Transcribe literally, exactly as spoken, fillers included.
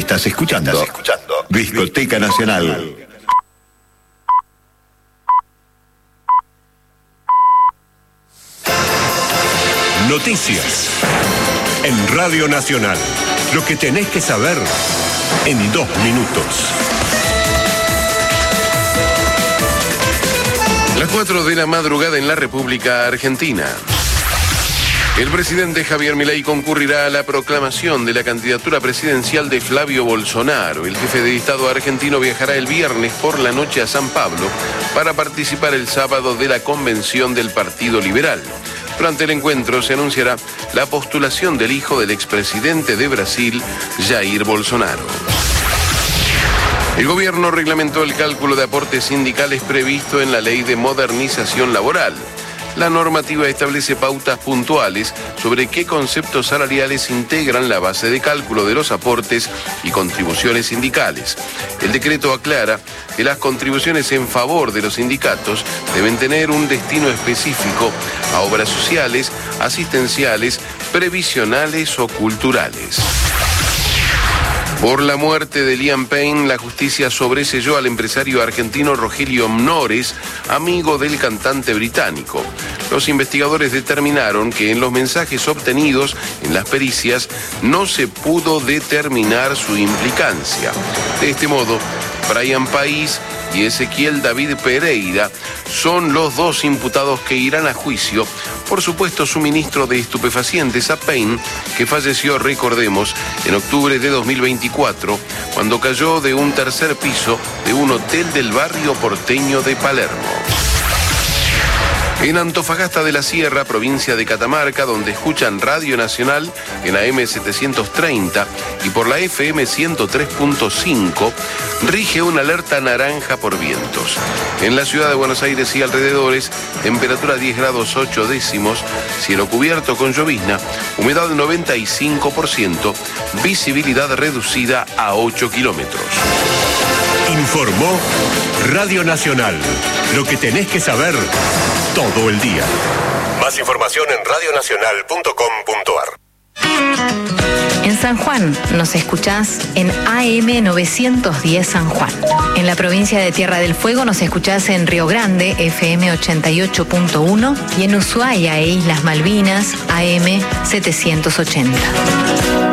Estás escuchando, Estás escuchando Discoteca Nacional. Noticias en Radio Nacional. Lo que tenés que saber en dos minutos. Las cuatro de la madrugada en la República Argentina. El presidente Javier Milei concurrirá a la proclamación de la candidatura presidencial de Flavio Bolsonaro. El jefe de Estado argentino viajará el viernes por la noche a San Pablo para participar el sábado de la convención del Partido Liberal. Durante el encuentro se anunciará la postulación del hijo del expresidente de Brasil, Jair Bolsonaro. El gobierno reglamentó el cálculo de aportes sindicales previsto en la Ley de Modernización Laboral. La normativa establece pautas puntuales sobre qué conceptos salariales integran la base de cálculo de los aportes y contribuciones sindicales. El decreto aclara que las contribuciones en favor de los sindicatos deben tener un destino específico a obras sociales, asistenciales, previsionales o culturales. Por la muerte de Liam Payne, la justicia sobreseyó al empresario argentino Rogelio Mnores, amigo del cantante británico. Los investigadores determinaron que en los mensajes obtenidos en las pericias no se pudo determinar su implicancia. De este modo, Brian País y Ezequiel David Pereira son los dos imputados que irán a juicio por supuesto suministro de estupefacientes a Payne, que falleció, recordemos, en octubre de dos mil veinticuatro, cuando cayó de un tercer piso de un hotel del barrio porteño de Palermo. En Antofagasta de la Sierra, provincia de Catamarca, donde escuchan Radio Nacional en A M setecientos treinta y por la F M ciento tres punto cinco, rige una alerta naranja por vientos. En la ciudad de Buenos Aires y alrededores, temperatura diez grados ocho décimos, cielo cubierto con llovizna, humedad noventa y cinco por ciento, visibilidad reducida a ocho kilómetros. Informó Radio Nacional. Lo que tenés que saber todo el día. Más información en radio nacional punto com punto a r. En San Juan nos escuchás en A M novecientos diez San Juan. En la provincia de Tierra del Fuego nos escuchás en Río Grande, F M ochenta y ocho punto uno, y en Ushuaia e Islas Malvinas, A M setecientos ochenta.